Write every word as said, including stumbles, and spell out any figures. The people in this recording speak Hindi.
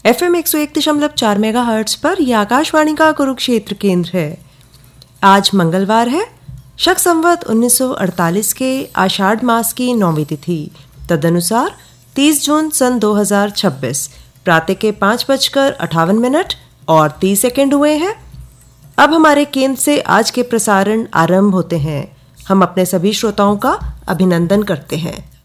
एफ एम एक सौ एक दशमलव चार मेगा हर्ट्ज पर यह आकाशवाणी का कुरुक्षेत्र केंद्र है। आज मंगलवार है, शक संवत उन्नीस सौ अड़तालीस के आषाढ़ मास की नौवीं तिथि, तदनुसार तीस जून सन दो हजार छब्बीस। प्रातः के पाँच बजकर अठावन मिनट और तीस सेकंड हुए हैं। अब हमारे केंद्र से आज के प्रसारण आरंभ होते हैं। हम अपने सभी श्रोताओं का अभिनंदन करते हैं।